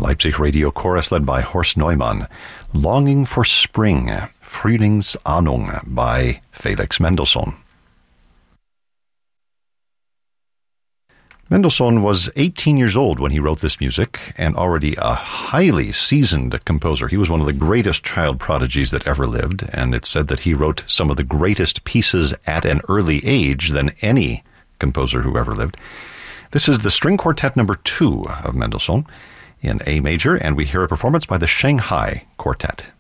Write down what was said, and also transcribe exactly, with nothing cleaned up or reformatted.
Leipzig Radio Chorus led by Horst Neumann. Longing for Spring, Frühlingsahnung by Felix Mendelssohn. Mendelssohn was eighteen years old when he wrote this music, and already a highly seasoned composer. He was one of the greatest child prodigies that ever lived, and it's said that he wrote some of the greatest pieces at an early age than any composer who ever lived. This is the String Quartet number two of Mendelssohn in A major, and we hear a performance by the Shanghai Quartet.